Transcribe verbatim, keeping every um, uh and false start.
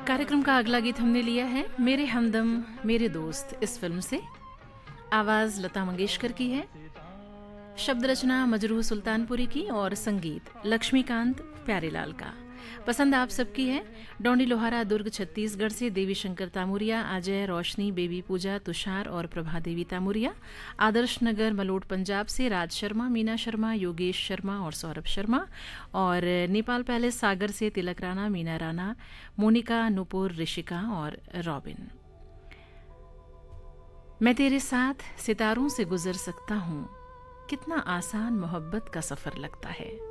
कार्यक्रम का अगला गीत हमने लिया है मेरे हमदम मेरे दोस्त इस फिल्म से। आवाज लता मंगेशकर की है, शब्द रचना मजरूह सुल्तानपुरी की और संगीत लक्ष्मीकांत प्यारेलाल का। पसंद आप सबकी है। डोंडी लोहारा दुर्ग छत्तीसगढ़ से देवी शंकर तामुरिया, अजय, रोशनी, बेबी पूजा, तुषार और प्रभा देवी तामुरिया। आदर्श नगर मलोट पंजाब से राज शर्मा, मीना शर्मा, योगेश शर्मा और सौरभ शर्मा। और नेपाल पैलेस सागर से तिलक राणा, मीना राणा, मोनिका, नुपुर, ऋषिका और रॉबिन। मैं तेरे साथ सितारों से गुजर सकता हूँ, कितना आसान मोहब्बत का सफर लगता है।